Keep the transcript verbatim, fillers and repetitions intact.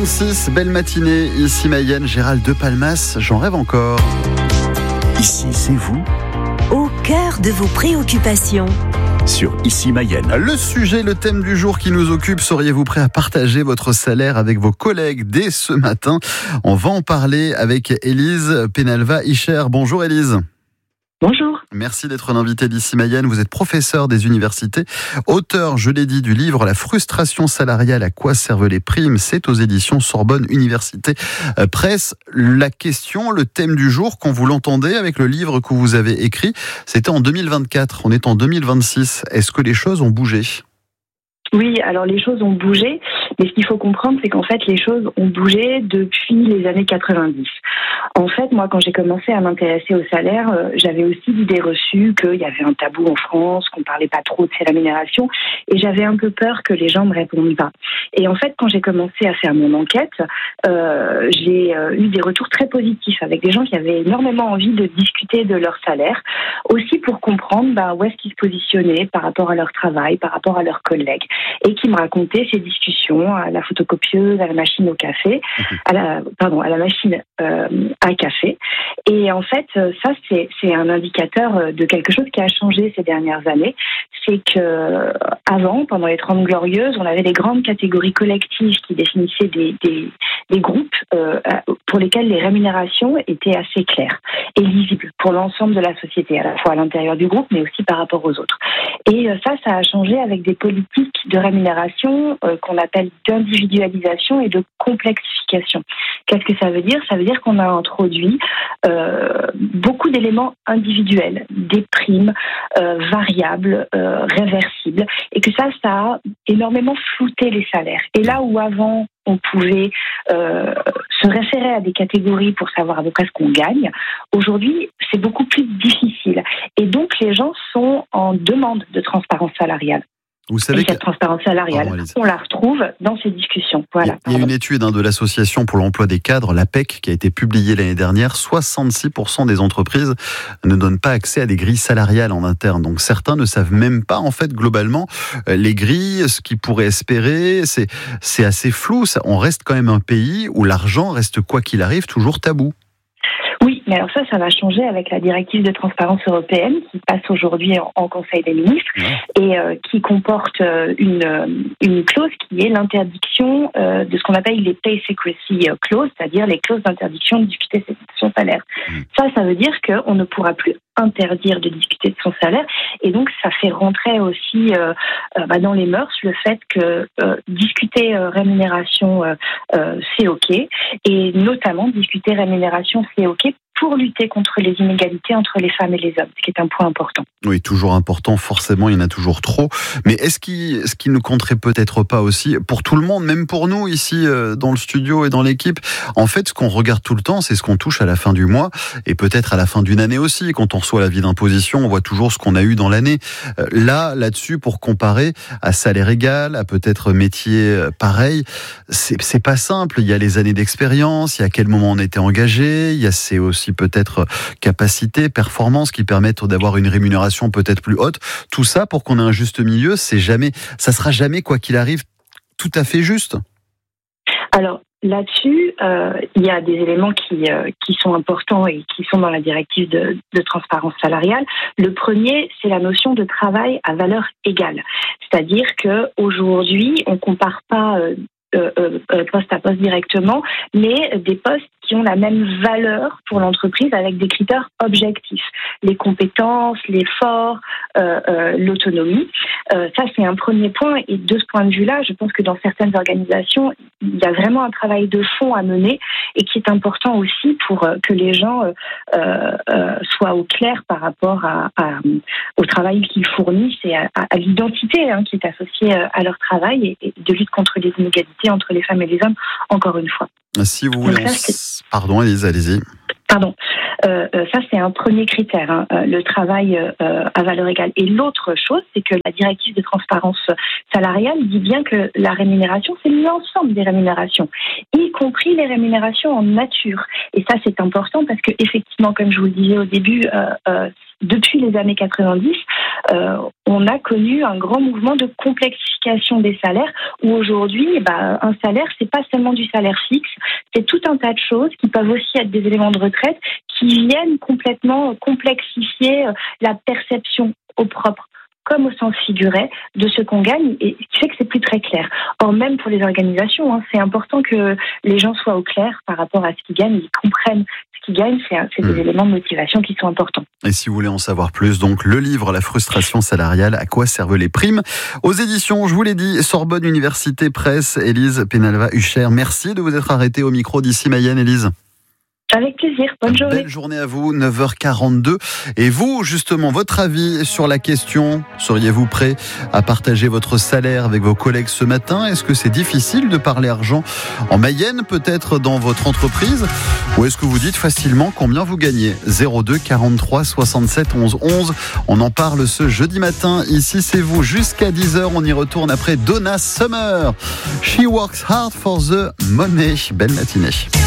trente-six, belle matinée, ici Mayenne, Gérald de Palmas, j'en rêve encore. Ici, c'est vous, au cœur de vos préoccupations. Sur Ici Mayenne. Le sujet, le thème du jour qui nous occupe, seriez-vous prêt à partager votre salaire avec vos collègues dès ce matin? On va en parler avec Élise Penalva-Icher. Bonjour Élise. Bonjour. Merci d'être l'invité d'Ici Mayenne. Vous êtes professeur des universités, auteur, je l'ai dit, du livre « La frustration salariale, à quoi servent les primes ?» C'est aux éditions Sorbonne Université Presse. La question, le thème du jour, quand vous l'entendez avec le livre que vous avez écrit, c'était en deux mille vingt-quatre. On est en deux mille vingt-six. Est-ce que les choses ont bougé ? Oui, alors les choses ont bougé, mais ce qu'il faut comprendre, c'est qu'en fait, les choses ont bougé depuis les années quatre-vingt-dix. En fait, moi, quand j'ai commencé à m'intéresser au salaire, euh, j'avais aussi l'idée reçue qu'il y avait un tabou en France, qu'on parlait pas trop de ces rémunérations, et j'avais un peu peur que les gens me répondent pas. Et en fait, quand j'ai commencé à faire mon enquête, euh, j'ai euh, eu des retours très positifs avec des gens qui avaient énormément envie de discuter de leur salaire, aussi pour comprendre bah, où est-ce qu'ils se positionnaient par rapport à leur travail, par rapport à leurs collègues, et qui me racontaient ces discussions à la photocopieuse, à la machine au café, à la, pardon, à la machine euh, à café. Et en fait, ça, c'est, c'est un indicateur de quelque chose qui a changé ces dernières années. C'est que avant, pendant les Trente Glorieuses, on avait des grandes catégories collectives qui définissaient des, des, des groupes euh, pour lesquels les rémunérations étaient assez claires et lisibles pour l'ensemble de la société, à la fois à l'intérieur du groupe, mais aussi par rapport aux autres. Et ça, ça a changé avec des politiques de rémunération euh, qu'on appelle d'individualisation et de complexification. Qu'est-ce que ça veut dire ? Ça veut dire qu'on a introduit euh, beaucoup d'éléments individuels, des primes euh, variables, euh, réversibles, et que ça, ça a énormément flouté les salaires. Et là où avant, on pouvait euh, se référer à des catégories pour savoir à peu près ce qu'on gagne, aujourd'hui, c'est beaucoup plus difficile. Et donc, les gens sont en demande de transparence salariale. Vous savez et cette que... transparence salariale, Pardon, on la retrouve dans ces discussions. Voilà. Il y a une étude hein, de l'Association pour l'emploi des cadres, l'A P E C, qui a été publiée l'année dernière. soixante-six pour cent des entreprises ne donnent pas accès à des grilles salariales en interne. Donc certains ne savent même pas, en fait, globalement, les grilles, ce qu'ils pourraient espérer. C'est, c'est assez flou. Ça, on reste quand même un pays où l'argent reste, quoi qu'il arrive, toujours tabou. Oui, mais alors ça, ça va changer avec la directive de transparence européenne qui passe aujourd'hui en, en Conseil des ministres ouais. et euh, qui comporte euh, une, une clause qui est l'interdiction euh, de ce qu'on appelle les pay secrecy clauses, c'est-à-dire les clauses d'interdiction de discuter de son salaire. Mmh. Ça, ça veut dire qu'on ne pourra plus interdire de discuter de son salaire, et donc ça fait rentrer aussi euh, euh, bah, dans les mœurs le fait que euh, discuter euh, rémunération euh, euh, c'est ok, et notamment discuter rémunération c'est ok pour lutter contre les inégalités entre les femmes et les hommes, ce qui est un point important. Oui, toujours important, forcément, il y en a toujours trop. Mais est-ce qu'il, ce qui ne compterait peut-être pas aussi, pour tout le monde, même pour nous ici dans le studio et dans l'équipe, en fait, ce qu'on regarde tout le temps, c'est ce qu'on touche à la fin du mois, et peut-être à la fin d'une année aussi. Quand on reçoit l'avis d'imposition, on voit toujours ce qu'on a eu dans l'année. Là, là-dessus, pour comparer à salaire égal, à peut-être métier pareil, c'est, c'est pas simple. Il y a les années d'expérience, il y a à quel moment on était engagé, il y a c'est aussi peut-être capacité, performance qui permettent d'avoir une rémunération peut-être plus haute. Tout ça, pour qu'on ait un juste milieu, c'est jamais, ça sera jamais, quoi qu'il arrive, tout à fait juste. Alors, là-dessus, euh, il y a des éléments qui, euh, qui sont importants et qui sont dans la directive de, de transparence salariale. Le premier, c'est la notion de travail à valeur égale. C'est-à-dire qu'aujourd'hui, on ne compare pas euh, Euh, euh, poste à poste directement, mais des postes qui ont la même valeur pour l'entreprise avec des critères objectifs. Les compétences, l'effort, euh, euh, l'autonomie. Euh, ça, c'est un premier point. Et de ce point de vue-là, je pense que dans certaines organisations, il y a vraiment un travail de fond à mener et qui est important aussi pour euh, que les gens euh, euh, soient au clair par rapport à, à, au travail qu'ils fournissent et à, à l'identité hein, qui est associée à leur travail et, et de lutte contre les inégalités entre les femmes et les hommes, encore une fois. Si vous voulez... Donc, ça, on... Pardon, Élise, allez-y. Pardon. Euh, ça, c'est un premier critère, hein, le travail euh, à valeur égale. Et l'autre chose, c'est que la directive de transparence salariale dit bien que la rémunération, c'est l'ensemble des rémunérations, y compris les rémunérations en nature. Et ça, c'est important parce que, effectivement, comme je vous le disais au début, euh, euh, depuis les années quatre-vingt-dix, euh, on a connu un grand mouvement de complexification des salaires où aujourd'hui, bah, un salaire, c'est pas seulement du salaire fixe, c'est tout un tas de choses qui peuvent aussi être des éléments de retraite qui viennent complètement complexifier la perception au propre comme au sens figuré de ce qu'on gagne, et ce qui fait que c'est plus très clair. Or, même pour les organisations, hein, c'est important que les gens soient au clair par rapport à ce qu'ils gagnent, ils comprennent ce qu'ils gagnent, c'est, c'est des mmh. éléments de motivation qui sont importants. Et si vous voulez en savoir plus, donc le livre « La frustration salariale, à quoi servent les primes ?» aux éditions, je vous l'ai dit, Sorbonne Université Presse. Élise Penalva-Hucher, merci de vous être arrêtée au micro d'Ici Mayenne, Élise. Avec plaisir, bonne journée. Belle journée à vous, neuf heures quarante-deux. Et vous, justement, votre avis sur la question, seriez-vous prêt à partager votre salaire avec vos collègues ce matin ? Est-ce que c'est difficile de parler argent en Mayenne, peut-être dans votre entreprise ? Ou est-ce que vous dites facilement combien vous gagnez ? zéro deux quarante-trois soixante-sept onze onze. On en parle ce jeudi matin. Ici, c'est vous. Jusqu'à dix heures, on y retourne après Donna Summer. She works hard for the money. Belle matinée.